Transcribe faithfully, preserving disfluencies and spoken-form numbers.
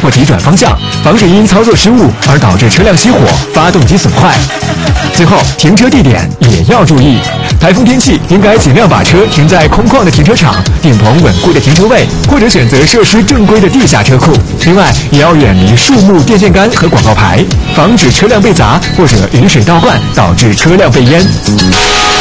或急转方向，防止因操作失误而导致车辆熄火、发动机损坏。最后，停车地点也要注意，台风天气应该尽量把车停在空旷的停车场、顶棚稳固的停车位，或者选择设施正规的地下车库。另外，也要远离树木、电线杆和广告牌，防止车辆被砸或者雨水倒灌导致车辆被淹。